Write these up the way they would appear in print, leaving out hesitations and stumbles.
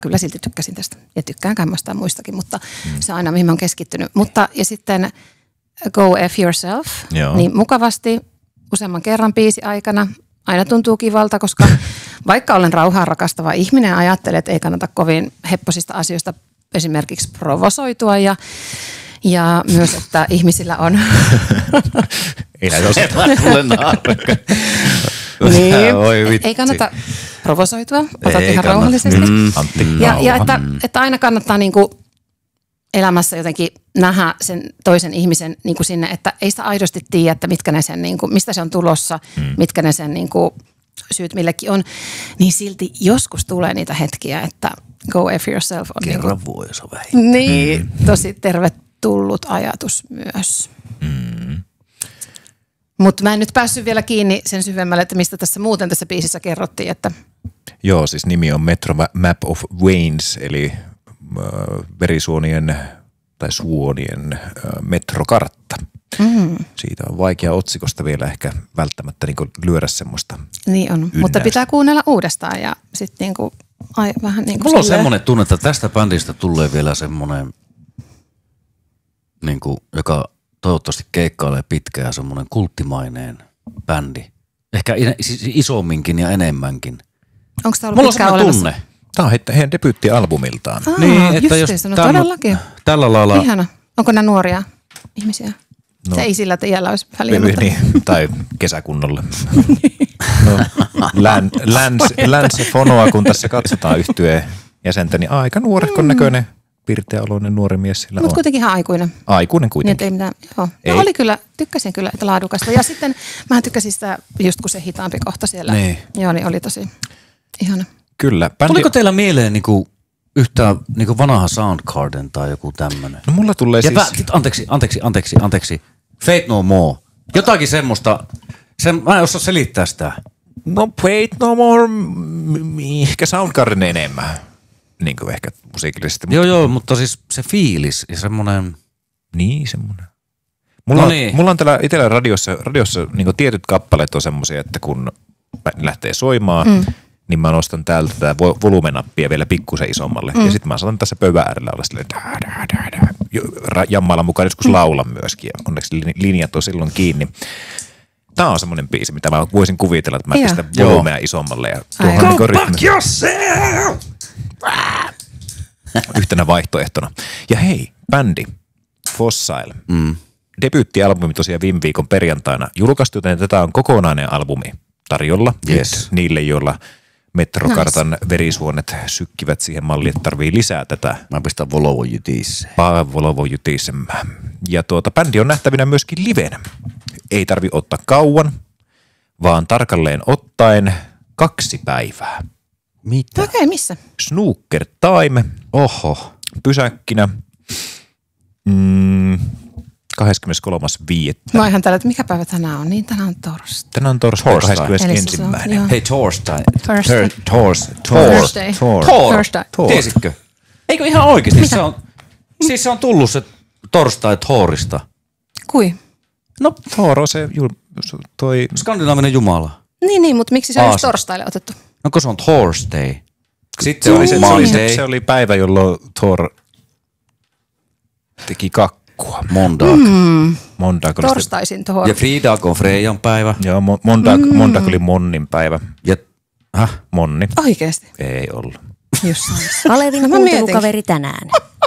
kyllä silti tykkäsin tästä. Ja tykkään kämmästään muistakin, mutta se on aina mihin mä oon keskittynyt. Mutta ja sitten Go F Yourself, niin mukavasti useamman kerran biisi aikana. Aina tuntuu kivalta, koska vaikka olen rauhaa rakastava ihminen, ajattelen, että ei kannata kovin hepposista asioista esimerkiksi provosoitua ja myös, että ihmisillä on... Ei kannata provosoitua, otat ihan rauhallisesti. Ja että aina kannattaa niinku elämässä jotenkin nähdä sen toisen ihmisen niinku sinne, että ei sitä aidosti tiedä, että mitkä ne sen, niinku, mistä se on tulossa, mitkä ne sen niinku, syyt millekin on, niin silti joskus tulee niitä hetkiä, että Go F Yourself on kerran niinku, vuodessa vähintään. Niin, tosi tervetullut ajatus myös. Mutta mä en nyt päässyt vielä kiinni sen syvemmälle, että mistä tässä muuten tässä biisissä kerrottiin, että... Joo, siis nimi on Metro Map of Veins, eli verisuonien tai suonien metrokartta. Siitä on vaikea otsikosta vielä ehkä välttämättä niin lyödä semmoista niin on, ynnäystä. Mutta pitää kuunnella uudestaan ja sitten niinku, vähän niin kuin mulla on semmoinen tunne, että tästä bändistä tulee vielä semmoinen, niinku, joka toivottavasti keikkailee pitkään ja semmoinen kulttimainen bändi. Ehkä isomminkin ja enemmänkin. Onko tämä ollut pitkään olemassa? Mulla on semmoinen tunne. Tämä on heidän debyyttialbumiltaan. Niin, että jos todellakin. Tällä lailla... Ihana. Onko nämä nuoria ihmisiä? No. Se ei sillä iällä olisi väliä. Niin, tai kesäkunnolle. No, Länsifonoa, kun tässä katsotaan yhtyeen jäsentä, niin aika nuorekkon näköinen, pirteäoloinen nuori mies sillä on. Mutta kuitenkin ihan aikuinen. Aikuinen kuitenkin. Niin, ei mitään, joo. Ei. No, oli kyllä, tykkäsin kyllä, että laadukasta. Ja sitten mä tykkäsin sitä, just kun se hitaampi kohta siellä. Niin. Joo, niin oli tosi ihana. Kyllä. Tuliko teillä mieleen niinku yhtään niinku vanha Soundgarden tai joku tämmönen? No mulla tulee anteeksi. Faith No More. Jotakin semmoista, mä en osaa selittää sitä. No Faith No More, ehkä Soundgarden enemmän. Niin kuin ehkä musiikillisesti. Joo, mutta siis se fiilis ja semmoinen... Niin, semmoinen. Mulla on täällä itsellä radiossa niin kuin tietyt kappaleet on semmoisia, että kun lähtee soimaan, niin mä nostan täältä tätä volumenappia vielä pikkusen isommalle. Ja sitten mä saatan tässä pöydän äärellä olla silleen jammailla mukaan joskus laulan myöskin. Ja onneksi linjat on silloin kiinni. Tää on semmoinen biisi, mitä mä voisin kuvitella, että mä pistän volumea isommalle. Ja go back yourself! Yhtenä vaihtoehtona. Ja hei, bändi Fossil. Debyyttialbumi tosiaan viime viikon perjantaina julkaistu, joten tätä on kokonainen albumi tarjolla. Yes. Niille, joilla metrokartan verisuonet sykkivät siihen malliin, että tarvii lisää tätä. Mä pistän Volovo Jytisen. Ja bändi on nähtävinä myöskin livenä. Ei tarvi ottaa kauan, vaan tarkalleen ottaen 2 päivää. Mitä? Okei, missä? Snooker Time. Oho. Pysäkkinä. 23.5. Mä ihan tällä, että mikä päivä tänään on? Niin tänään on torstai. Tänään on torstai 21. Hei, torstai. Thursday. Tiesitkö? Eikö ihan oikeasti? Se on tullut se torstai Thorista. Kui? No Thor on se toi... skandinaavinen jumala. Niin, mutta miksi se on just torstaille otettu? No kun se on Thursday. Sitten se oli päivä, jolloin Thor teki kakkua. Mondag. Torstaisin Thor. Ja Fridag on Freijan päivä. Joo, Mondag oli Monnin päivä. Ja, Monni. Oikeesti? Ei ollut. Alevin kuuntelukaveri tänään.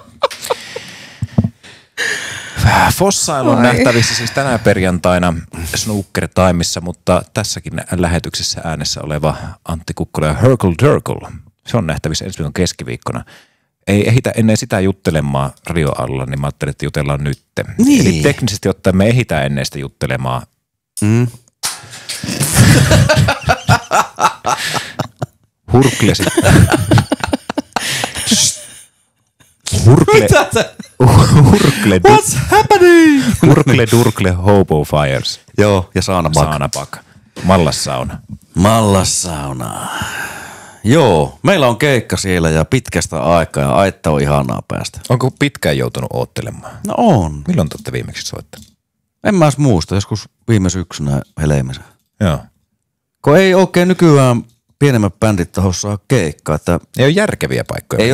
Fossil on nähtävissä siis tänä perjantaina Snooker Timeissa, mutta tässäkin lähetyksessä äänessä oleva Antti Kukkola ja Herkle Durkle. Se on nähtävissä ensi viikon keskiviikkona. Ei ehitä ennen sitä juttelemaan radioalla, niin mä ajattelin, että jutellaan nyt. Niin. Eli teknisesti ottaen me ehitä ennen sitä juttelemaan. Hurkle sitten. What's happening? Hurkle Durkle Hobo Fires. Joo, ja Saanapak. Mallassauna. Joo, meillä on keikka siellä ja pitkästä aikaa ja aitta on ihanaa päästä. Onko pitkään joutunut oottelemaan? No on. Milloin te olette viimeksi soittanut? En mä edes muista, joskus viime syksynä helmisen. Joo. Kun ei oikein nykyään pienemmät bändit tahossa saa keikkaa. Että ei ole järkeviä paikkoja. Ei